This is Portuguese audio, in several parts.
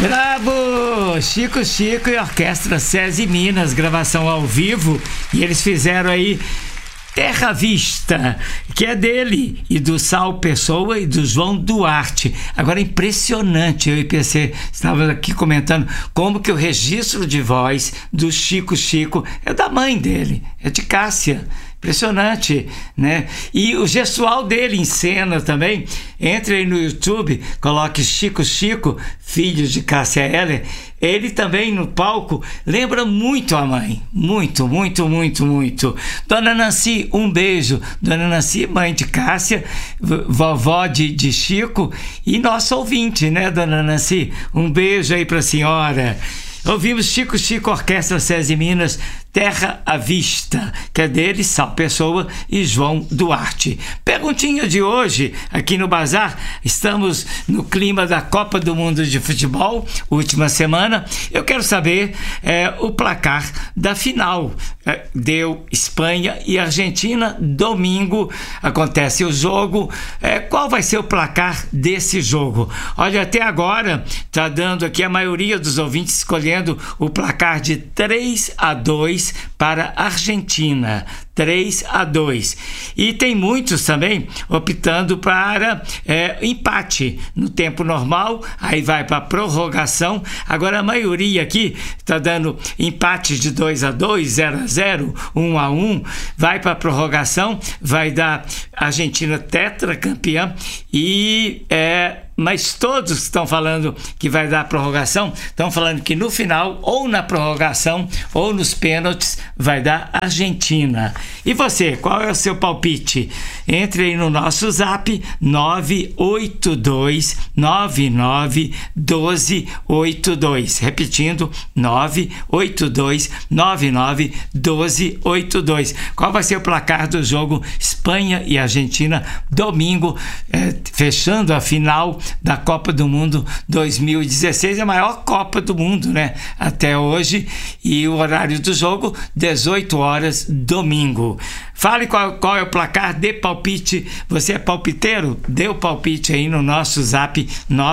Bravo! Chico Chico e Orquestra SESI Minas, gravação ao vivo, e eles fizeram aí Terra à Vista, que é dele e do Sal Pessoa e do João Duarte. Agora, impressionante, eu e PC estava aqui comentando como que o registro de voz do Chico Chico é da mãe dele, é de Cássia. Impressionante, né? E o gestual dele em cena também. Entre aí no YouTube, coloque Chico Chico, filho de Cássia Eller. Ele também no palco lembra muito a mãe. Muito, muito, muito, muito. Dona Nancy, um beijo. Dona Nancy, mãe de Cássia, vovó de Chico e nosso ouvinte, né, Dona Nancy? Um beijo aí pra senhora. Ouvimos Chico Chico, Orquestra SESI Minas, Terra à Vista, que é dele, Sal Pessoa e João Duarte. Perguntinha de hoje, aqui no Bazar, estamos no clima da Copa do Mundo de Futebol, última semana. Eu quero saber o placar da final. Deu Espanha e Argentina, domingo acontece o jogo. Qual vai ser o placar desse jogo? Olha, até agora está dando aqui a maioria dos ouvintes escolhendo o placar de 3-2 para a Argentina. 3-2. E tem muitos também optando para empate no tempo normal, aí vai para prorrogação. Agora a maioria aqui está dando empate de 2-2, 0-0, 1-1, vai para prorrogação, vai dar Argentina tetracampeã e mas todos estão falando que vai dar prorrogação, estão falando que no final, ou na prorrogação, ou nos pênaltis, vai dar Argentina. E você, qual é o seu palpite? Entre aí no nosso zap 982991282. Repetindo, 982991282. Qual vai ser o placar do jogo Espanha e Argentina domingo, fechando a final da Copa do Mundo 2016, a maior Copa do Mundo, né? Até hoje. E o horário do jogo, 18 horas, domingo. Fale qual é o placar, dê palpite. Você é palpiteiro? Dê o palpite aí no nosso zap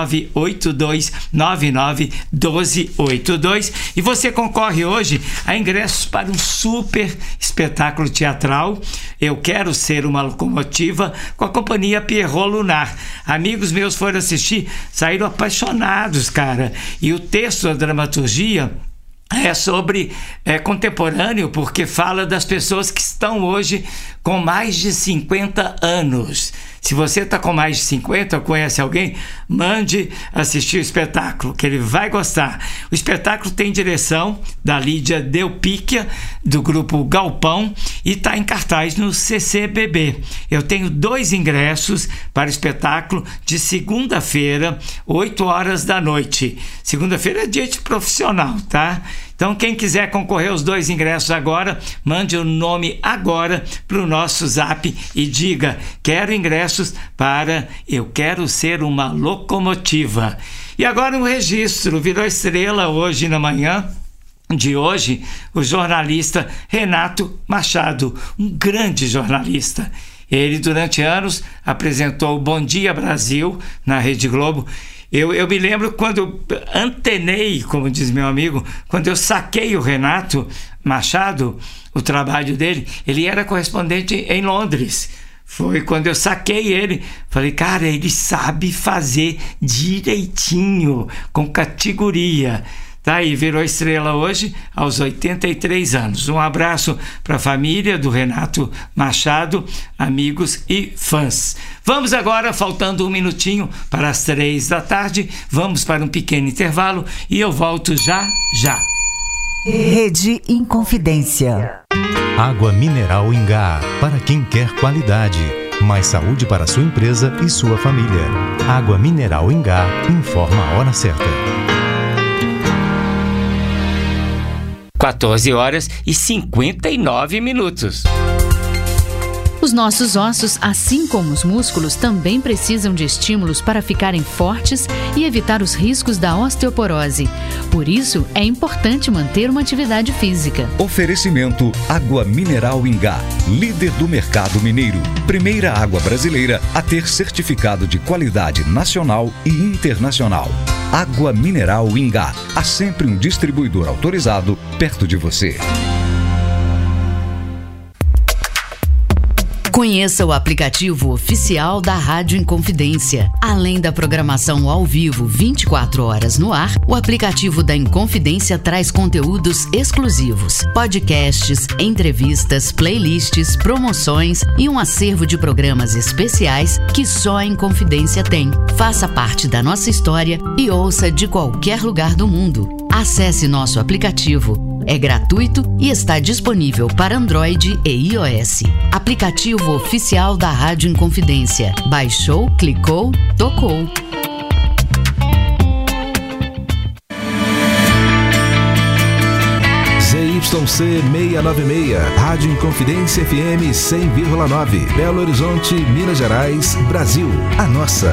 982991282. E você concorre hoje a ingressos para um super espetáculo teatral. Eu Quero Ser Uma Locomotiva, com a companhia Pierrot Lunar. Amigos meus foram assistir, saíram apaixonados, cara. E o texto da dramaturgia é sobre contemporâneo, porque fala das pessoas que estão hoje com mais de 50 anos. Se você está com mais de 50 ou conhece alguém, mande assistir o espetáculo, que ele vai gostar. O espetáculo tem direção da Lídia Delpicchia, do grupo Galpão, e está em cartaz no CCBB. Eu tenho 2 ingressos para o espetáculo de segunda-feira, 8 horas da noite. Segunda-feira é dia de profissional, tá? Então, quem quiser concorrer aos 2 ingressos agora, mande o nome agora para o nosso zap e diga: quero ingressos para Eu Quero Ser Uma Locomotiva. E agora um registro, virou estrela hoje na manhã de hoje, o jornalista Renato Machado, um grande jornalista. Ele, durante anos, apresentou o Bom Dia Brasil na Rede Globo. Eu me lembro quando eu antenei, como diz meu amigo, quando eu saquei o Renato Machado, o trabalho dele, ele era correspondente em Londres. Foi quando eu saquei ele, falei, cara, ele sabe fazer direitinho, com categoria. Tá aí, virou estrela hoje, aos 83 anos. Um abraço para a família do Renato Machado, amigos e fãs. Vamos agora, faltando um minutinho para as 3 da tarde, vamos para um pequeno intervalo e eu volto já. Rede Inconfidência. Água mineral Ingá, para quem quer qualidade. Mais saúde para sua empresa e sua família. Água mineral Ingá, informa a hora certa. 14 horas e 59 minutos. Os nossos ossos, assim como os músculos, também precisam de estímulos para ficarem fortes e evitar os riscos da osteoporose. Por isso, é importante manter uma atividade física. Oferecimento Água Mineral Ingá, líder do mercado mineiro. Primeira água brasileira a ter certificado de qualidade nacional e internacional. Água Mineral Ingá. Há sempre um distribuidor autorizado perto de você. Conheça o aplicativo oficial da Rádio Inconfidência. Além da programação ao vivo 24 horas no ar, o aplicativo da Inconfidência traz conteúdos exclusivos, podcasts, entrevistas, playlists, promoções e um acervo de programas especiais que só a Inconfidência tem. Faça parte da nossa história e ouça de qualquer lugar do mundo. Acesse nosso aplicativo. É gratuito e está disponível para Android e iOS. Aplicativo oficial da Rádio Inconfidência. Baixou, clicou, tocou. ZYC 696, Rádio Inconfidência FM 100,9, Belo Horizonte, Minas Gerais, Brasil. A nossa